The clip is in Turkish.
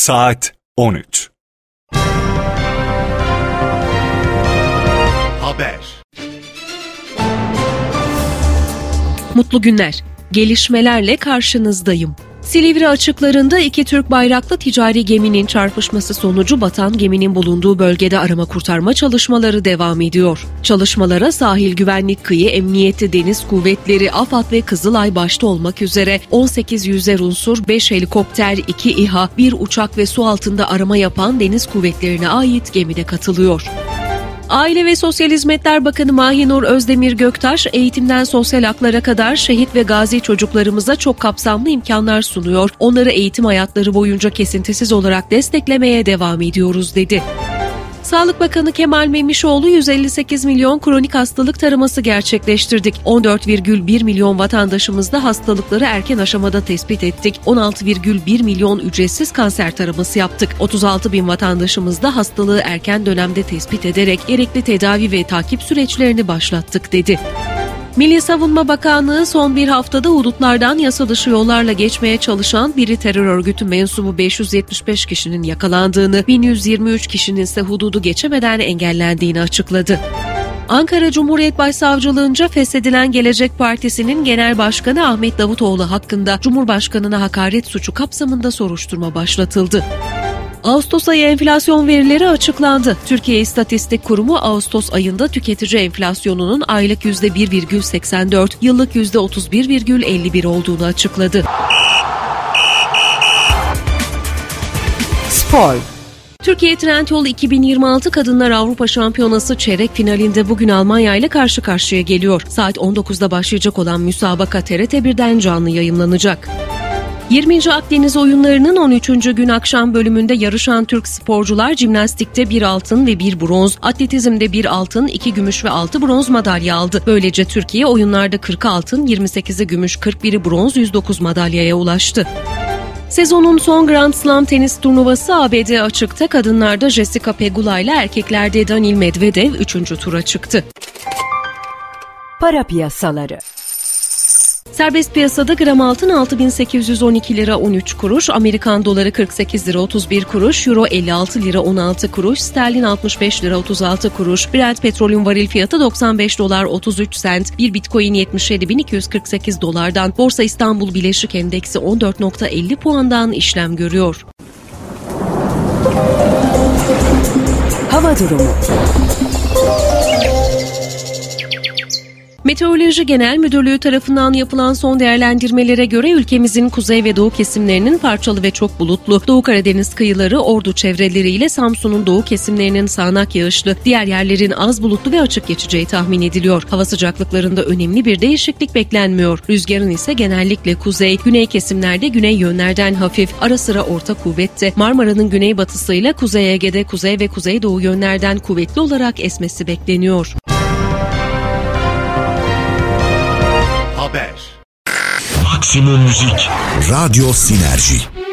Saat 13. Haber. Mutlu günler. Gelişmelerle karşınızdayım. Silivri açıklarında iki Türk bayraklı ticari geminin çarpışması sonucu batan geminin bulunduğu bölgede arama kurtarma çalışmaları devam ediyor. Çalışmalara sahil güvenlik, kıyı emniyeti, deniz kuvvetleri, AFAD ve Kızılay başta olmak üzere 18 yüzer unsur, 5 helikopter, 2 İHA, 1 uçak ve su altında arama yapan deniz kuvvetlerine ait gemide katılıyor. Aile ve Sosyal Hizmetler Bakanı Mahinur Özdemir Göktaş, eğitimden sosyal haklara kadar şehit ve gazi çocuklarımıza çok kapsamlı imkanlar sunuyor. Onları eğitim hayatları boyunca kesintisiz olarak desteklemeye devam ediyoruz dedi. Sağlık Bakanı Kemal Memişoğlu 158 milyon kronik hastalık taraması gerçekleştirdik. 14,1 milyon vatandaşımızda hastalıkları erken aşamada tespit ettik. 16,1 milyon ücretsiz kanser taraması yaptık. 36 bin vatandaşımızda hastalığı erken dönemde tespit ederek gerekli tedavi ve takip süreçlerini başlattık dedi. Milli Savunma Bakanlığı son bir haftada hudutlardan yasa dışı yollarla geçmeye çalışan biri terör örgütü mensubu 575 kişinin yakalandığını, 1123 kişinin ise hududu geçemeden engellendiğini açıkladı. Ankara Cumhuriyet Başsavcılığınca feshedilen Gelecek Partisi'nin Genel Başkanı Ahmet Davutoğlu hakkında Cumhurbaşkanı'na hakaret suçu kapsamında soruşturma başlatıldı. Ağustos ayı enflasyon verileri açıklandı. Türkiye İstatistik Kurumu Ağustos ayında tüketici enflasyonunun aylık %1,84, yıllık %31,51 olduğunu açıkladı. Spor. Türkiye Trendyol 2026 Kadınlar Avrupa Şampiyonası çeyrek finalinde bugün Almanya ile karşı karşıya geliyor. Saat 19'da başlayacak olan müsabaka TRT1'den canlı yayımlanacak. 20. Akdeniz Oyunları'nın 13. gün akşam bölümünde yarışan Türk sporcular jimnastikte 1 altın ve 1 bronz, atletizmde 1 altın, 2 gümüş ve 6 bronz madalya aldı. Böylece Türkiye oyunlarda 40 altın, 28'i gümüş, 41'i bronz, 109 madalyaya ulaştı. Sezonun son Grand Slam tenis turnuvası ABD açıkta kadınlarda Jessica Pegula ile erkeklerde Daniil Medvedev 3. tura çıktı. Para piyasaları. Serbest piyasada gram altın 6.812 lira 13 kuruş, Amerikan doları 48 lira 31 kuruş, euro 56 lira 16 kuruş, sterlin 65 lira 36 kuruş, Brent petrolün varil fiyatı 95 dolar 33 sent, bir bitcoin 77.248 dolardan, Borsa İstanbul Bileşik Endeksi 14.50 puandan işlem görüyor. Hava durumu. Meteoroloji Genel Müdürlüğü tarafından yapılan son değerlendirmelere göre ülkemizin kuzey ve doğu kesimlerinin parçalı ve çok bulutlu, Doğu Karadeniz kıyıları, Ordu çevreleriyle Samsun'un doğu kesimlerinin sağanak yağışlı, diğer yerlerin az bulutlu ve açık geçeceği tahmin ediliyor. Hava sıcaklıklarında önemli bir değişiklik beklenmiyor. Rüzgarın ise genellikle kuzey, güney kesimlerde güney yönlerden hafif, ara sıra orta kuvvette, Marmara'nın güneybatısıyla Kuzey Ege'de kuzey ve kuzeydoğu yönlerden kuvvetli olarak esmesi bekleniyor. Haber. Maksimum Müzik. Radyo Sinerji.